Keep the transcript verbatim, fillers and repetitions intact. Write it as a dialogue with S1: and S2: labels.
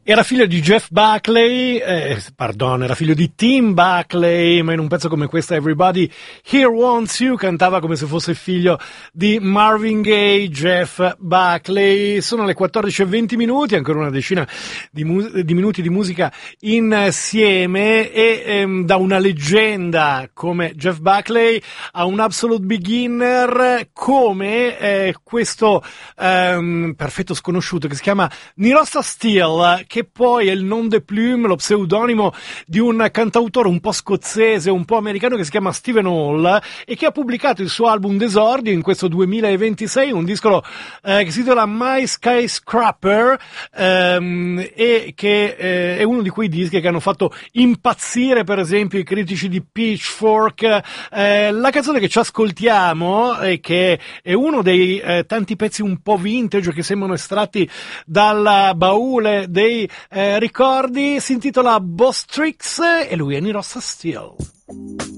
S1: Era figlio di Jeff Buckley, eh, pardon, era figlio di Tim Buckley, ma in un pezzo come questo Everybody Here Wants You cantava come se fosse figlio di Marvin Gaye, Jeff Buckley. Sono le quattordici e venti minuti, ancora una decina di, mu- di minuti di musica insieme e ehm, da una leggenda come Jeff Buckley a un absolute beginner come eh, questo ehm, perfetto sconosciuto che si chiama Nirosta Steele, che poi è il nom de plume, lo pseudonimo di un cantautore un po' scozzese, un po' americano che si chiama Stephen Hall e che ha pubblicato il suo album d'esordio in questo duemilaventisei, un disco eh, che si intitola My Skyscraper ehm, e che eh, è uno di quei dischi che hanno fatto impazzire per esempio i critici di Pitchfork. Eh, la canzone che ci ascoltiamo e che è uno dei eh, tanti pezzi un po' vintage che sembrano estratti dal baule dei Eh, ricordi, si intitola Boss Tricks e lui è Nirosta Steele.